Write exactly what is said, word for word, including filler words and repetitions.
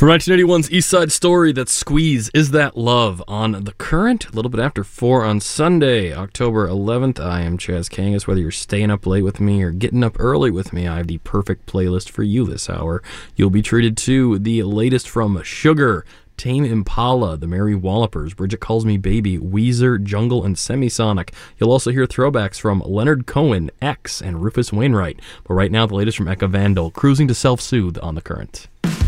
From nineteen eighty-one's East Side Story, that's Squeeze, Is That Love on The Current, a little bit after four on Sunday, October eleventh. I am Chaz Kangas. Whether you're staying up late with me or getting up early with me, I have the perfect playlist for you this hour. You'll be treated to the latest from Sugar, Tame Impala, The Mary Wallopers, Bridget Calls Me Baby, Weezer, Jungle, and Semisonic. You'll also hear throwbacks from Leonard Cohen, X, and Rufus Wainwright. But right now, the latest from Eka Vandal, Cruising to Self-Soothe on The Current.